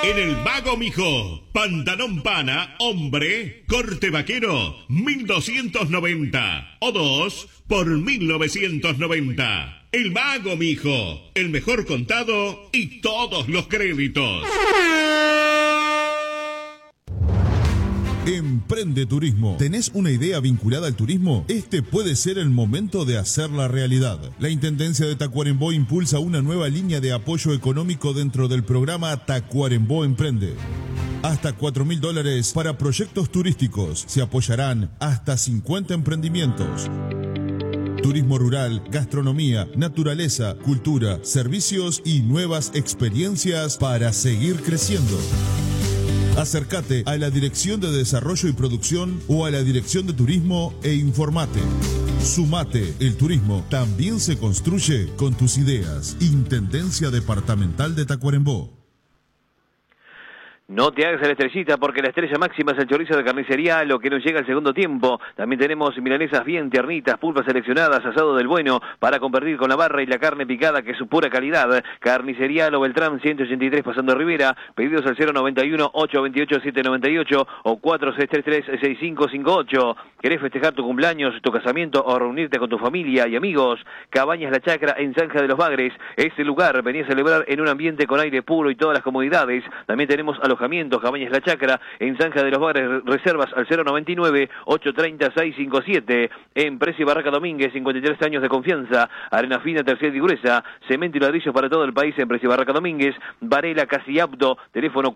En el Mago Mijo, pantalón pana, hombre, corte vaquero, 1290 o 2 por 1990. El Mago Mijo, el mejor contado y todos los créditos. Emprende Turismo. ¿Tenés una idea vinculada al turismo? Este puede ser el momento de hacerla realidad. La Intendencia de Tacuarembó impulsa una nueva línea de apoyo económico dentro del programa Tacuarembó Emprende. Hasta $4.000 para proyectos turísticos. Se apoyarán hasta 50 emprendimientos. Turismo rural, gastronomía, naturaleza, cultura, servicios y nuevas experiencias para seguir creciendo. Acércate a la Dirección de Desarrollo y Producción o a la Dirección de Turismo e informate. Sumate, el turismo también se construye con tus ideas. Intendencia Departamental de Tacuarembó. No te hagas a la estrellita porque la estrella máxima es el chorizo de carnicería, lo que nos llega al segundo tiempo. También tenemos milanesas bien tiernitas, pulpas seleccionadas, asado del bueno, para compartir con la barra y la carne picada que es su pura calidad. Carnicería Lo Beltrán 183 pasando Rivera, pedidos al 091-828-798 o 4633-6558. ¿Querés festejar tu cumpleaños, tu casamiento o reunirte con tu familia y amigos? Cabañas La Chacra en Zanja de los Bagres, este lugar venía a celebrar en un ambiente con aire puro y todas las comodidades. También tenemos alojamientos, Cabañas La Chacra, en Zanja de los Bagres, reservas al 099-830-657, en Precio y Barraca Domínguez, 53 años de confianza, arena fina, terciaria y gruesa, cemento y ladrillos para todo el país en Precio y Barraca Domínguez, Varela, Casi Apto, teléfono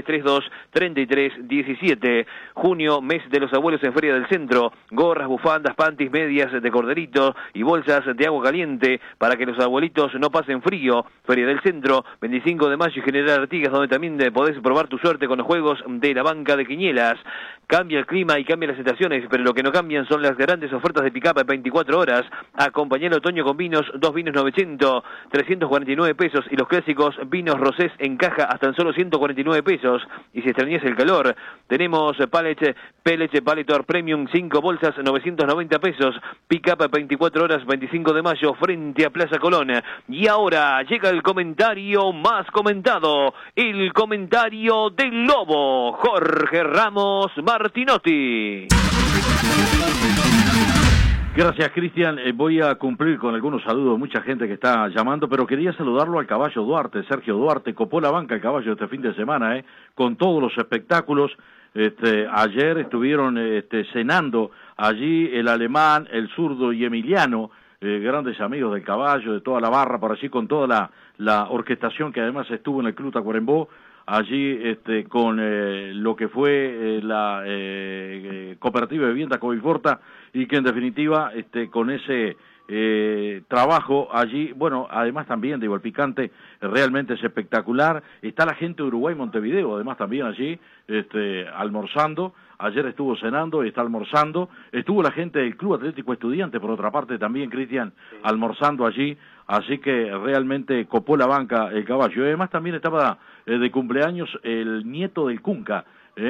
4632-3317, junio, mes de los abuelos en Feria del Centro, gorras, bufandas, panties, medias de corderito y bolsas de agua caliente para que los abuelitos no pasen frío, Feria del Centro, 25 de mayo y General Artigas, donde también podés probar tu suerte con los juegos de la banca de Quinielas. Cambia el clima y cambian las estaciones, pero lo que no cambian son las grandes ofertas de pick-up en 24 horas. Acompañá el otoño con vinos, 2 vinos 900, 349 pesos, y los clásicos vinos rosés en caja hasta en solo 149 pesos. Y si extrañas el calor, tenemos Pellets Paletor Premium, 5 bolsas, 990 pesos. Pick-up 24 horas, 25 de mayo, frente a Plaza Colón. Y ahora llega el comentario más comentado, el comentario del Lobo, Jorge Ramos Martinotti. Gracias, Cristian. Voy a cumplir con algunos saludos, mucha gente que está llamando, pero quería saludarlo al caballo Duarte, Sergio Duarte, copó la banca el caballo este fin de semana, con todos los espectáculos. Ayer estuvieron cenando allí el alemán, el zurdo y Emiliano, grandes amigos del caballo, de toda la barra, por allí con toda la orquestación que además estuvo en el Club Tacuarembó, allí con lo que fue la cooperativa de vivienda Covilforta, y que en definitiva con ese trabajo allí, bueno, además también digo, el picante realmente es espectacular. Está la gente de Uruguay Montevideo además también allí almorzando. Ayer estuvo cenando y está almorzando. Estuvo la gente del Club Atlético Estudiante, por otra parte también, Cristian, almorzando allí. Así que realmente copó la banca el caballo. Y además también estaba de cumpleaños el nieto del Cunca.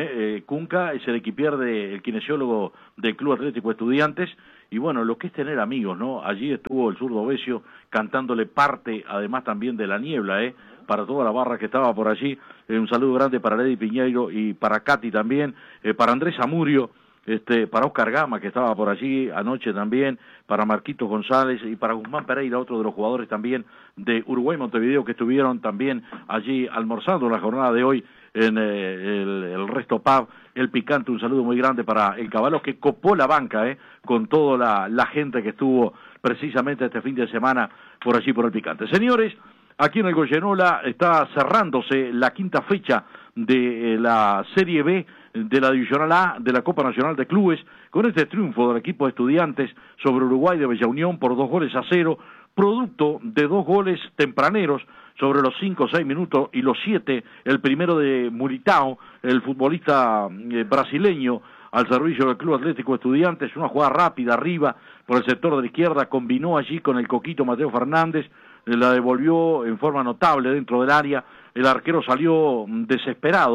Cunca es el equipier el kinesiólogo del Club Atlético Estudiantes. Y bueno, lo que es tener amigos, ¿no? Allí estuvo el zurdo Besio cantándole parte, además también de La Niebla, para toda la barra que estaba por allí. Un saludo grande para Lady Piñeiro y para Katy también, para Andrés Amurio, para Oscar Gama, que estaba por allí anoche también, para Marquito González y para Guzmán Pereira, otro de los jugadores también de Uruguay Montevideo, que estuvieron también allí almorzando en la jornada de hoy en el Resto Pub, el Picante. Un saludo muy grande para el caballo que copó la banca, con toda la gente que estuvo precisamente este fin de semana por allí por el Picante. Señores, aquí en el Goyenola está cerrándose la quinta fecha de la Serie B de la Divisional A de la Copa Nacional de Clubes, con este triunfo del equipo de Estudiantes sobre Uruguay de Bella Unión por 2-0, producto de 2 goles tempraneros sobre los 5 o 6 minutos y los 7, el primero de Militao, el futbolista brasileño, al servicio del Club Atlético Estudiantes, una jugada rápida arriba por el sector de la izquierda, combinó allí con el Coquito Mateo Fernández, la devolvió en forma notable dentro del área, el arquero salió desesperado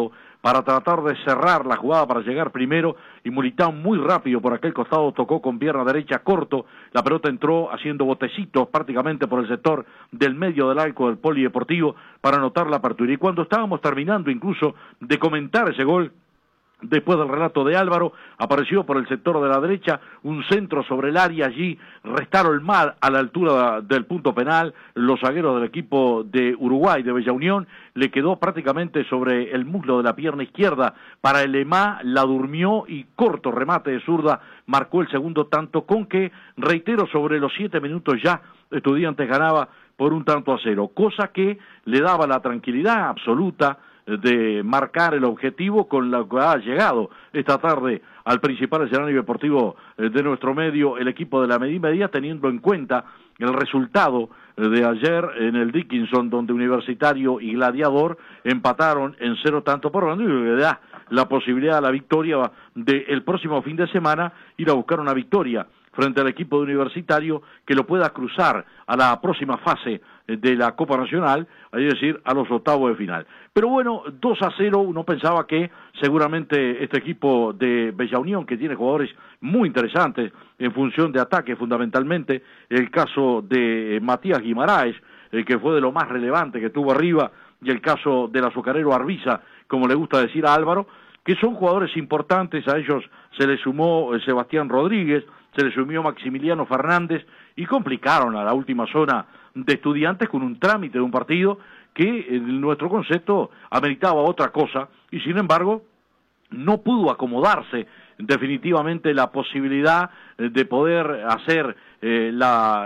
para tratar de cerrar la jugada para llegar primero, y Militao muy rápido por aquel costado tocó con pierna derecha corto, la pelota entró haciendo botecitos prácticamente por el sector del medio del arco del polideportivo para anotar la apertura. Y cuando estábamos terminando incluso de comentar ese gol, después del relato de Álvaro, apareció por el sector de la derecha un centro sobre el área, allí restaron mal a la altura del punto penal, los zagueros del equipo de Uruguay, de Bella Unión, le quedó prácticamente sobre el muslo de la pierna izquierda para el EMA, la durmió y corto remate de zurda marcó el segundo tanto, con que, reitero, sobre los 7 minutos ya Estudiantes ganaba por 1-0, cosa que le daba la tranquilidad absoluta de marcar el objetivo con lo que ha llegado esta tarde al principal escenario deportivo de nuestro medio, el equipo de la Media, teniendo en cuenta el resultado de ayer en el Dickinson, donde Universitario y Gladiador empataron en 0-0, y le da la posibilidad a la victoria del próximo fin de semana, ir a buscar una victoria frente al equipo de Universitario que lo pueda cruzar a la próxima fase de la Copa Nacional, es decir, a los octavos de final. Pero bueno, 2-0, uno pensaba que seguramente este equipo de Bella Unión, que tiene jugadores muy interesantes en función de ataque fundamentalmente, el caso de Matías Guimaraes, que fue de lo más relevante que tuvo arriba, y el caso del azucarero Arbiza, como le gusta decir a Álvaro, que son jugadores importantes, a ellos se le sumó Sebastián Rodríguez, se le sumió Maximiliano Fernández, y complicaron a la última zona de Estudiantes con un trámite de un partido que en nuestro concepto ameritaba otra cosa, y sin embargo no pudo acomodarse definitivamente la posibilidad de poder hacer la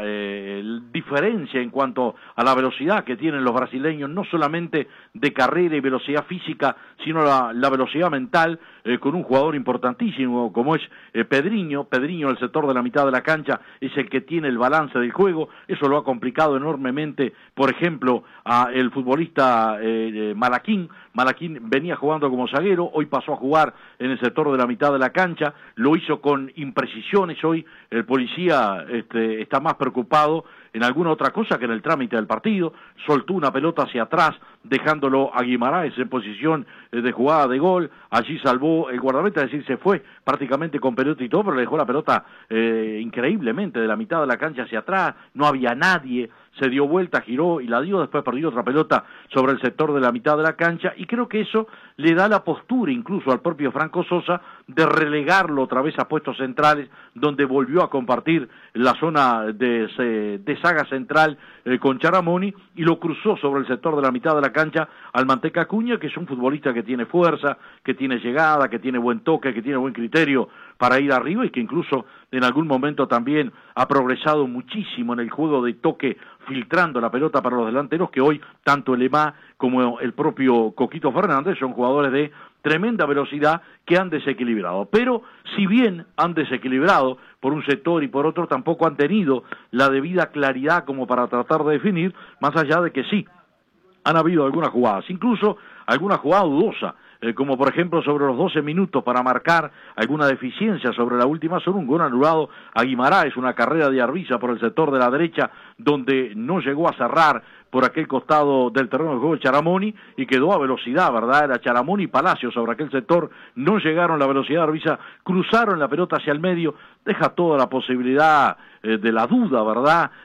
diferencia en cuanto a la velocidad que tienen los brasileños, no solamente de carrera y velocidad física, sino la velocidad mental, con un jugador importantísimo como es Pedrinho. Pedrinho, el sector de la mitad de la cancha, es el que tiene el balance del juego. Eso lo ha complicado enormemente, por ejemplo, a el futbolista Malaquín. Malaquín venía jugando como zaguero, hoy pasó a jugar en el sector de la mitad de la cancha, lo hizo con imprecisiones. Hoy el policía está más preocupado en alguna otra cosa que en el trámite del partido. Soltó una pelota hacia atrás, dejándolo a Guimaraes en posición de jugada de gol. Allí salvó el guardameta, es decir, se fue prácticamente con pelota y todo, pero le dejó la pelota increíblemente de la mitad de la cancha hacia atrás. No había nadie, se dio vuelta, giró y la dio, después perdió otra pelota sobre el sector de la mitad de la cancha, y creo que eso le da la postura incluso al propio Franco Sosa de relegarlo otra vez a puestos centrales, donde volvió a compartir la zona de saga central con Charamoni, y lo cruzó sobre el sector de la mitad de la cancha al Manteca Acuña, que es un futbolista que tiene fuerza, que tiene llegada, que tiene buen toque, que tiene buen criterio para ir arriba, y que incluso en algún momento también ha progresado muchísimo en el juego de toque, filtrando la pelota para los delanteros, que hoy tanto el EMA como el propio Coquito Fernández son jugadores de tremenda velocidad que han desequilibrado. Pero si bien han desequilibrado por un sector y por otro, tampoco han tenido la debida claridad como para tratar de definir, más allá de que sí, han habido algunas jugadas, incluso alguna jugada dudosa, como por ejemplo sobre los 12 minutos para marcar alguna deficiencia sobre la última zona, un gol anulado a Guimaraes, una carrera de Arbiza por el sector de la derecha, donde no llegó a cerrar por aquel costado del terreno de juego de Charamoni, y quedó a velocidad, ¿verdad? Era Charamoni y Palacio sobre aquel sector, no llegaron la velocidad de Arbiza, cruzaron la pelota hacia el medio, deja toda la posibilidad de la duda, ¿verdad?